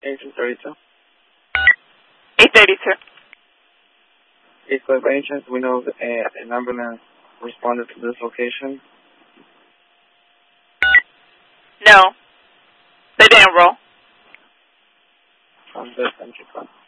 1832. 832. If by any chance we know an ambulance responded to this location? No. They didn't roll. Sounds good. Thank you.